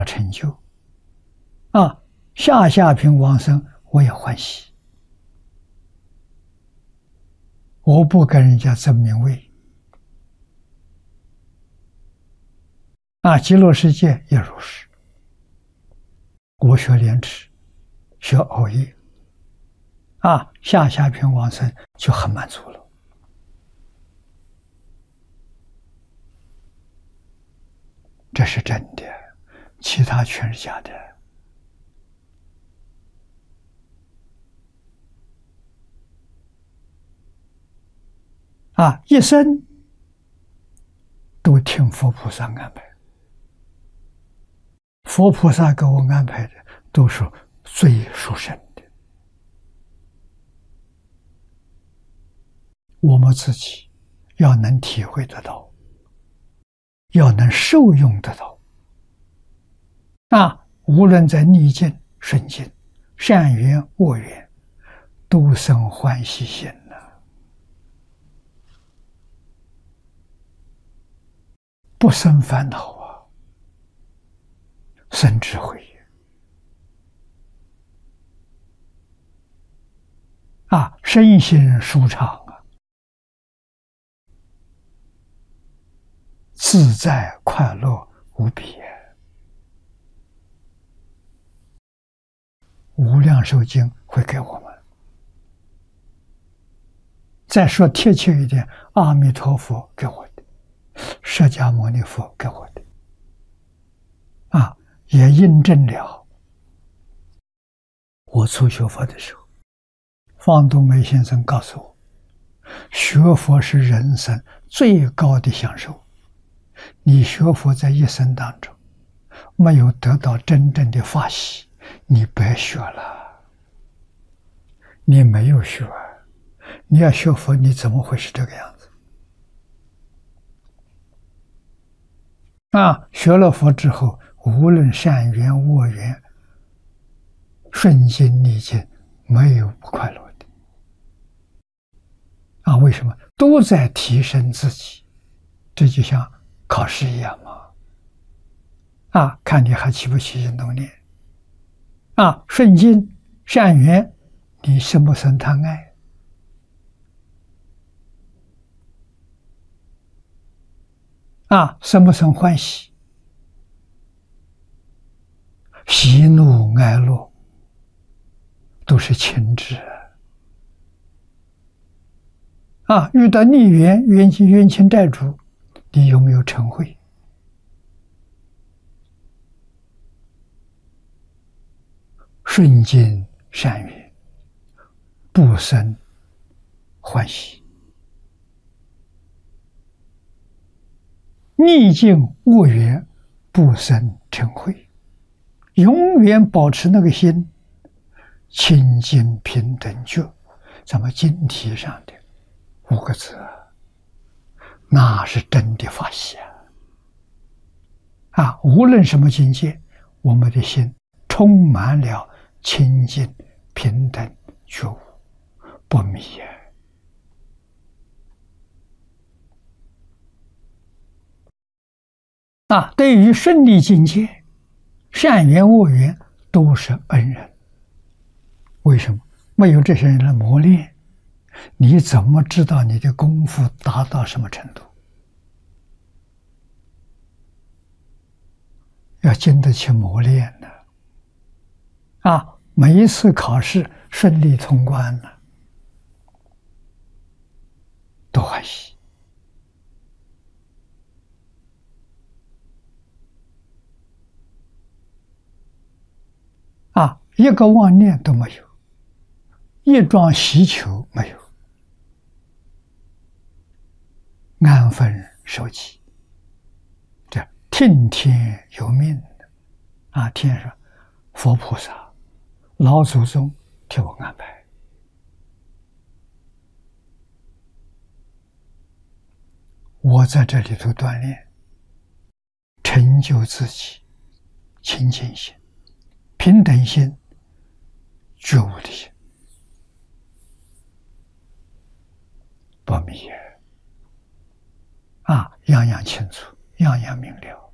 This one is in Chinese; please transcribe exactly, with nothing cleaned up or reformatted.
成就啊，下下品往生，我也欢喜。我不跟人家争名位啊，极乐世界也如是。我学莲池，学熬夜啊，下下品往生就很满足了。这是真的，其他全是假的。啊，一生都听佛菩萨安排，佛菩萨给我安排的都是最殊胜的，我们自己要能体会得到，要能受用得到。啊，无论在逆境、顺境、善缘、恶缘，都生欢喜心了，不生烦恼啊，生智慧啊，身心舒畅啊，自在快乐无比。无量寿经会给我们。再说贴切一点，阿弥陀佛给我的，释迦牟尼佛给我的，啊，也印证了我初学佛的时候，方东梅先生告诉我，学佛是人生最高的享受。你学佛在一生当中没有得到真正的法喜，你白学了，你没有学。你要学佛，你怎么会是这个样子？啊，学了佛之后，无论善缘、恶缘、顺境、逆境，没有不快乐的。啊，为什么？都在提升自己，这就像考试一样嘛。啊，看你还起不起心动念。啊，顺境、善缘，你生不生贪爱？啊，生不生欢喜？喜怒哀乐都是情志啊！遇到逆缘、冤亲、冤亲债主，你有没有嗔恚？顺境善缘，不生欢喜；逆境恶缘，不生嗔恚。永远保持那个心清净平等觉，咱们经题上的五个字，那是真的法喜啊！啊，无论什么境界，我们的心充满了清净平等觉悟，不迷啊！啊，对于顺利境界，善缘恶缘都是恩人。为什么？没有这些人的磨练，你怎么知道你的功夫达到什么程度？要经得起磨练的。啊，每一次考试顺利通关了，都欢喜。啊，一个妄念都没有，一桩希求没有，安分守己，这听天由命的啊！天上佛菩萨、老祖宗替我安排，我在这里头锻炼，成就自己清净心、平等心、觉悟的心，不迷啊，样样清楚，样样明了。